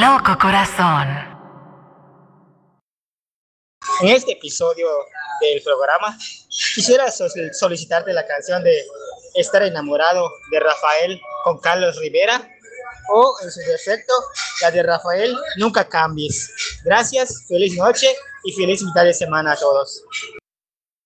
loco corazón. En este episodio del programa quisiera solicitarte la canción de Estar enamorado de Rafael con Carlos Rivera o en su defecto la de Rafael Nunca cambies. Gracias, feliz noche y feliz mitad de semana a todos.